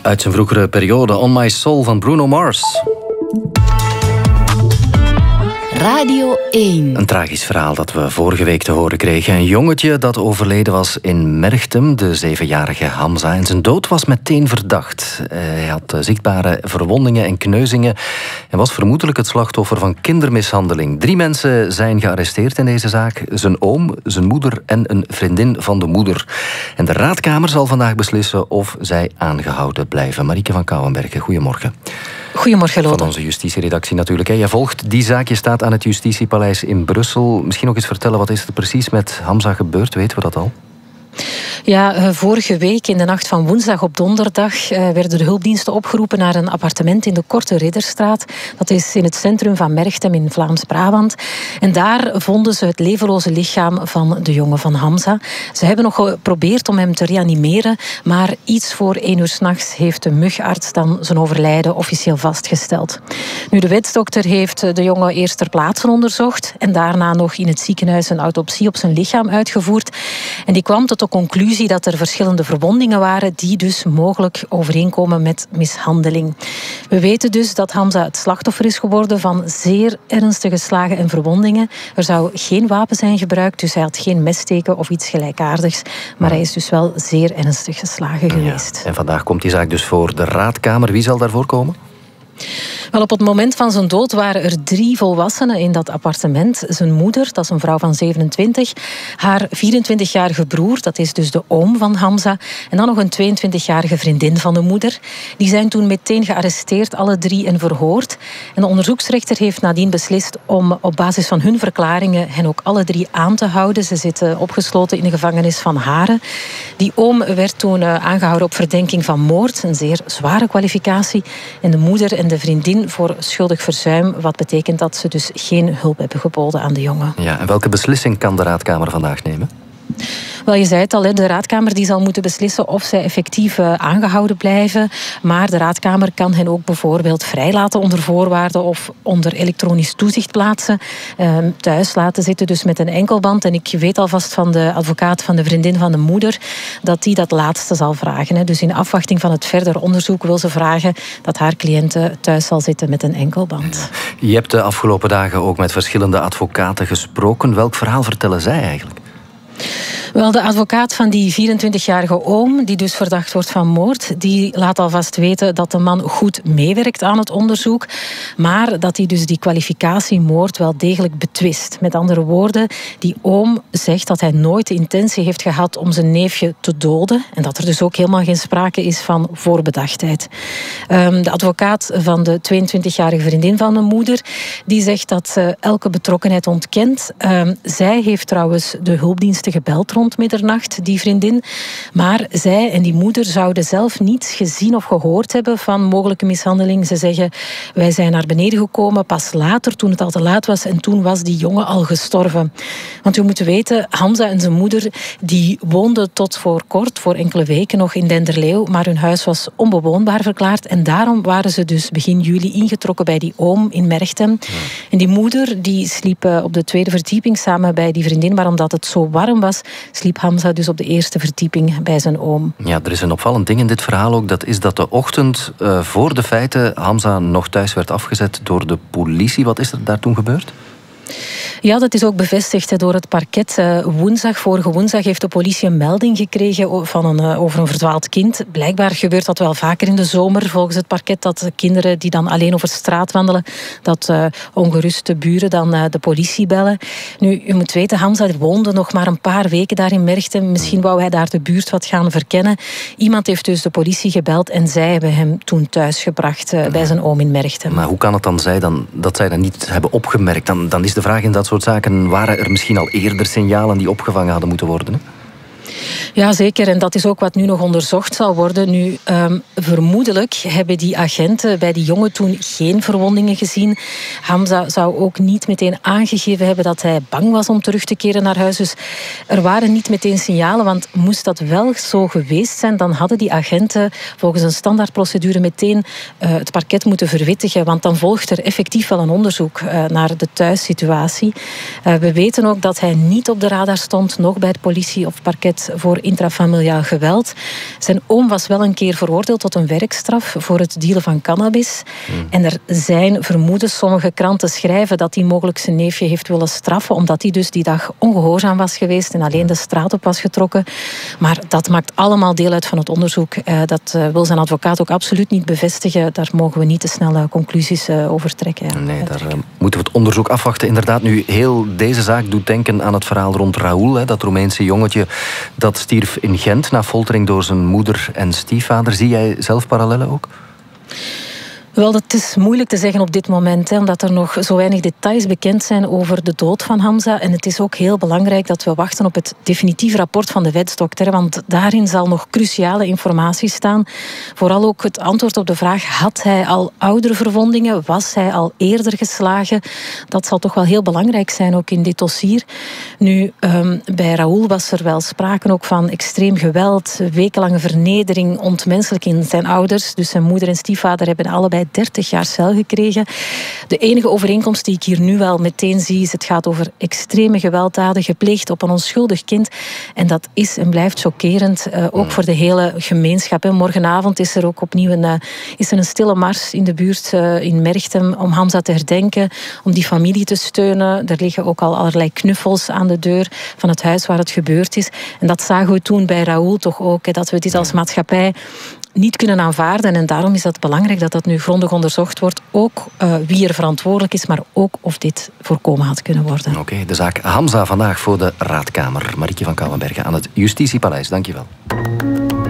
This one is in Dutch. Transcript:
Uit zijn vroegere periode On My Soul van Bruno Mars. Radio 1. Een tragisch verhaal dat we vorige week te horen kregen. Een jongetje dat overleden was in Merchtem, de 7-jarige Hamza. En zijn dood was meteen verdacht. Hij had zichtbare verwondingen en kneuzingen en was vermoedelijk het slachtoffer van kindermishandeling. 3 mensen zijn gearresteerd in deze zaak. Zijn oom, zijn moeder en een vriendin van de moeder. En de raadkamer zal vandaag beslissen of zij aangehouden blijven. Marieke van Kouwenbergen, goedemorgen. Goedemorgen, Lode. Van onze justitieredactie natuurlijk. Jij volgt die zaak, je staat aan het Justitiepaleis in Brussel. Misschien nog eens vertellen, wat is er precies met Hamza gebeurd? Weten we dat al? Ja, vorige week in de nacht van woensdag op donderdag werden de hulpdiensten opgeroepen naar een appartement in de Korte Ridderstraat. Dat is in het centrum van Merchtem in Vlaams-Brabant. En daar vonden ze het levenloze lichaam van de jongen van Hamza. Ze hebben nog geprobeerd om hem te reanimeren, maar iets voor 1 uur 's nachts heeft de mugarts dan zijn overlijden officieel vastgesteld. Nu, de wetsdokter heeft de jongen eerst ter plaatse onderzocht en daarna nog in het ziekenhuis een autopsie op zijn lichaam uitgevoerd. En die kwam tot de conclusie dat er verschillende verwondingen waren die dus mogelijk overeenkomen met mishandeling. We weten dus dat Hamza het slachtoffer is geworden van zeer ernstige slagen en verwondingen. Er zou geen wapen zijn gebruikt, dus hij had geen messteken of iets gelijkaardigs. Maar hij is dus wel zeer ernstig geslagen geweest. Ja. En vandaag komt die zaak dus voor de raadkamer. Wie zal daarvoor komen? Wel, op het moment van zijn dood waren er 3 volwassenen in dat appartement. Zijn moeder, dat is een vrouw van 27. Haar 24-jarige broer, dat is dus de oom van Hamza. En dan nog een 22-jarige vriendin van de moeder. Die zijn toen meteen gearresteerd, alle 3 en verhoord. En de onderzoeksrechter heeft nadien beslist om op basis van hun verklaringen hen ook alle 3 aan te houden. Ze zitten opgesloten in de gevangenis van Haren. Die oom werd toen aangehouden op verdenking van moord. Een zeer zware kwalificatie. En de moeder en de vriendin voor schuldig verzuim, wat betekent dat ze dus geen hulp hebben geboden aan de jongen. Ja, en welke beslissing kan de raadkamer vandaag nemen? Wel, je zei het al, de raadkamer die zal moeten beslissen of zij effectief aangehouden blijven. Maar de raadkamer kan hen ook bijvoorbeeld vrijlaten onder voorwaarden of onder elektronisch toezicht plaatsen. Thuis laten zitten, dus met een enkelband. En ik weet alvast van de advocaat van de vriendin van de moeder dat die dat laatste zal vragen. Dus in afwachting van het verder onderzoek wil ze vragen dat haar cliënte thuis zal zitten met een enkelband. Je hebt de afgelopen dagen ook met verschillende advocaten gesproken. Welk verhaal vertellen zij eigenlijk? Wel, de advocaat van die 24-jarige oom, die dus verdacht wordt van moord, die laat alvast weten dat de man goed meewerkt aan het onderzoek, maar dat hij dus die kwalificatie moord wel degelijk betwist. Met andere woorden, die oom zegt dat hij nooit de intentie heeft gehad om zijn neefje te doden en dat er dus ook helemaal geen sprake is van voorbedachtheid. De advocaat van de 22-jarige vriendin van de moeder, die zegt dat ze elke betrokkenheid ontkent. Zij heeft trouwens de hulpdiensten gebeld rond middernacht, die vriendin. Maar zij en die moeder zouden zelf niets gezien of gehoord hebben van mogelijke mishandeling. Ze zeggen, wij zijn naar beneden gekomen pas later, toen het al te laat was. En toen was die jongen al gestorven. Want u moet weten, Hamza en zijn moeder, die woonden tot voor kort, voor enkele weken nog in Denderleeuw. Maar hun huis was onbewoonbaar verklaard. En daarom waren ze dus begin juli ingetrokken bij die oom in Merchtem. Ja. En die moeder, die sliep op de 2e verdieping samen bij die vriendin. Maar omdat het zo warm was, sliep Hamza dus op de 1e verdieping bij zijn oom. Ja, er is een opvallend ding in dit verhaal ook. Dat is dat de ochtend voor de feiten Hamza nog thuis werd afgezet door de politie. Wat is er daar toen gebeurd? Ja, dat is ook bevestigd door het parket. Vorige woensdag heeft de politie een melding gekregen over een verdwaald kind. Blijkbaar gebeurt dat wel vaker in de zomer, volgens het parket, dat kinderen die dan alleen over straat wandelen, dat ongeruste buren dan de politie bellen. Nu, u moet weten, Hamza woonde nog maar een paar weken daar in Merchtem. Misschien wou hij daar de buurt wat gaan verkennen. Iemand heeft dus de politie gebeld en zij hebben hem toen thuisgebracht bij zijn oom in Merchtem. Maar hoe kan het dan zijn dat zij dat niet hebben opgemerkt? Dan is de vraag in dat soort zaken, waren er misschien al eerder signalen die opgevangen hadden moeten worden? Hè? Ja, zeker. En dat is ook wat nu nog onderzocht zal worden. Nu, vermoedelijk hebben die agenten bij die jongen toen geen verwondingen gezien. Hamza zou ook niet meteen aangegeven hebben dat hij bang was om terug te keren naar huis. Dus er waren niet meteen signalen, want moest dat wel zo geweest zijn, dan hadden die agenten volgens een standaardprocedure meteen het parket moeten verwittigen, want dan volgt er effectief wel een onderzoek naar de thuissituatie. We weten ook dat hij niet op de radar stond, nog bij de politie of parket wet voor intrafamiliaal geweld. Zijn oom was wel een keer veroordeeld tot een werkstraf voor het dealen van cannabis. En er zijn vermoedens, sommige kranten schrijven dat hij mogelijk zijn neefje heeft willen straffen, omdat hij dus die dag ongehoorzaam was geweest en alleen de straat op was getrokken. Maar dat maakt allemaal deel uit van het onderzoek. Dat wil zijn advocaat ook absoluut niet bevestigen. Daar mogen we niet te snelle conclusies over trekken. Nee, daar moeten we het onderzoek afwachten. Inderdaad, nu heel deze zaak doet denken aan het verhaal rond Raoul, dat Roemeense jongetje dat stierf in Gent na foltering door zijn moeder en stiefvader. Zie jij zelf parallellen ook? Wel, het is moeilijk te zeggen op dit moment, omdat er nog zo weinig details bekend zijn over de dood van Hamza. En het is ook heel belangrijk dat we wachten op het definitief rapport van de wetsdokter, want daarin zal nog cruciale informatie staan. Vooral ook het antwoord op de vraag, had hij al oudere verwondingen? Was hij al eerder geslagen? Dat zal toch wel heel belangrijk zijn, ook in dit dossier. Nu, bij Raoul was er wel sprake ook van extreem geweld, wekenlange vernedering, ontmenselijking in zijn ouders. Dus zijn moeder en stiefvader hebben allebei 30 jaar cel gekregen. De enige overeenkomst die ik hier nu wel meteen zie is, het gaat over extreme gewelddaden gepleegd op een onschuldig kind. En dat is en blijft chockerend, ook voor de hele gemeenschap. Morgenavond is er ook opnieuw een stille mars in de buurt in Merchtem om Hamza te herdenken, om die familie te steunen. Er liggen ook al allerlei knuffels aan de deur van het huis waar het gebeurd is. En dat zagen we toen bij Raoul toch ook, dat we dit als maatschappij niet kunnen aanvaarden. En daarom is het belangrijk dat dat nu grondig onderzocht wordt. Ook wie er verantwoordelijk is, maar ook of dit voorkomen had kunnen worden. Oké, de zaak Hamza vandaag voor de Raadkamer. Marieke van Kouwenbergen aan het Justitiepaleis. Dank je wel.